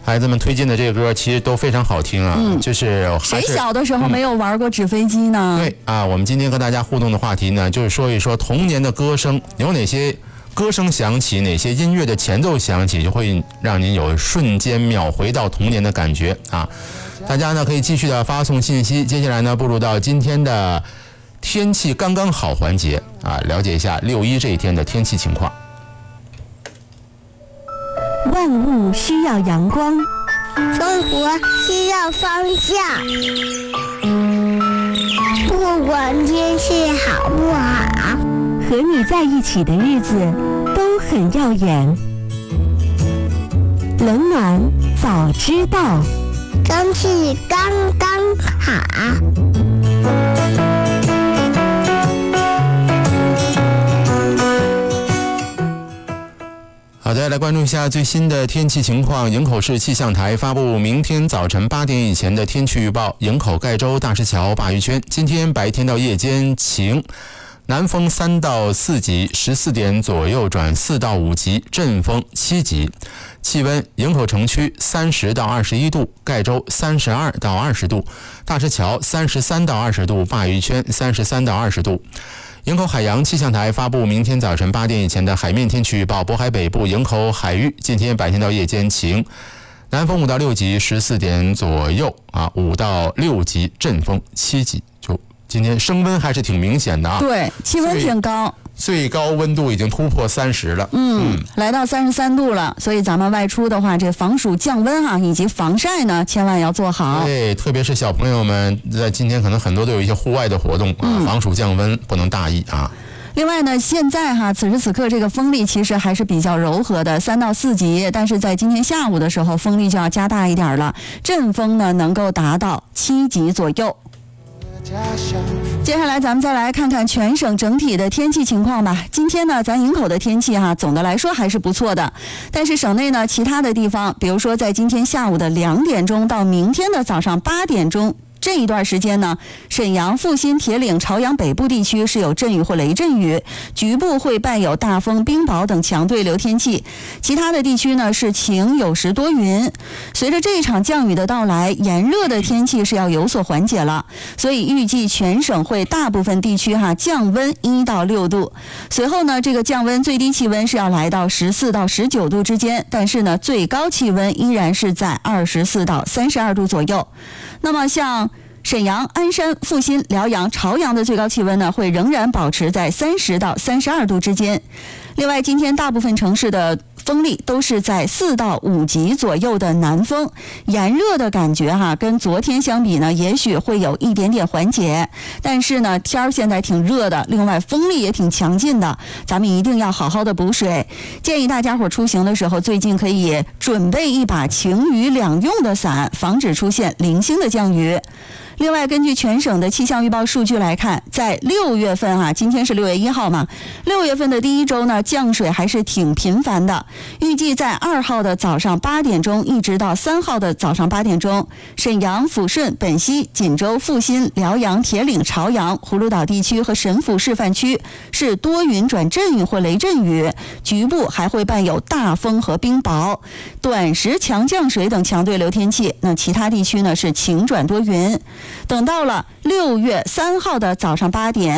孩子们推荐的这个歌其实都非常好听啊，就是谁小的时候没有玩过纸飞机呢？ 对啊，我们今天和大家互动的话题呢，就是说一说童年的歌声有哪些。歌声响起，哪些音乐的前奏响起，就会让您有瞬间秒回到童年的感觉啊！大家呢可以继续的发送信息。接下来呢，步入到今天的天气刚刚好环节啊，了解一下6·1这一天的天气情况。 万物需要阳光， 生活需要方向。不管天气好不好， 和你在一起的日子都很耀眼。冷暖早知道， 天气刚刚好。 好的，来关注一下最新的天气情况。营口市气象台发布明天早晨8点以前的天气预报：营口、盖州、大石桥、鲅鱼圈，今天白天到夜间晴。南风3到4级，14点左右转4到5级，阵风7级。气温：营口城区30到21度，盖州32到20度，大石桥33到20度，鲅鱼圈33到20度。营口海洋气象台发布明天早晨8点以前的海面天气预报：渤海北部营口海域今天白天到夜间晴，南风5到6级，14点左右5到6级，阵风7级。今天升温还是挺明显的啊， 对，气温挺高， 最高温度已经突破30了， 来到33度了，所以咱们外出的话，这防暑降温以及防晒呢，千万要做好。 对，特别是小朋友们在今天可能很多都有一些户外的活动防暑降温不能大意啊。 另外呢，现在此时此刻这个风力其实还是比较柔和的，3到4级，但是在今天下午的时候，风力就要加大一点了，阵风呢能够达到7级左右。接下来咱们再来看看全省整体的天气情况吧。今天呢，咱营口的天气总的来说还是不错的，但是省内呢其他的地方，比如说在今天下午的2点钟到明天的早上8点钟这一段时间呢，沈阳、阜新、铁岭、朝阳北部地区是有阵雨或雷阵雨，局部会伴有大风、冰雹等强对流天气。其他的地区呢是晴有时多云。随着这一场降雨的到来，炎热的天气是要有所缓解了，所以预计全省会大部分地区降温1到6度。随后呢，这个降温最低气温是要来到14到19度之间，但是呢，最高气温依然是在24到32度左右。那么像沈阳、鞍山、阜新、辽阳、朝阳的最高气温呢，会仍然保持在30到32度之间。另外，今天大部分城市的风力都是在4到5级左右的南风，炎热的感觉跟昨天相比呢，也许会有一点点缓解，但是呢，天儿现在挺热的，另外风力也挺强劲的，咱们一定要好好的补水。建议大家伙出行的时候，最近可以准备一把晴雨两用的伞，防止出现零星的降雨。另外，根据全省的气象预报数据来看，在6月份今天是6月1号嘛，6月份的第一周呢，降水还是挺频繁的。预计在2号的早上8点钟一直到3号的早上8点钟，沈阳、抚顺、本溪、锦州、阜新、辽阳、铁岭、朝阳、葫芦岛地区和神府示范区是多云转阵雨或雷阵雨，局部还会伴有大风和冰雹，短时强降水等强对流天气。那其他地区呢是晴转多云。等到了6月3号的早上8点，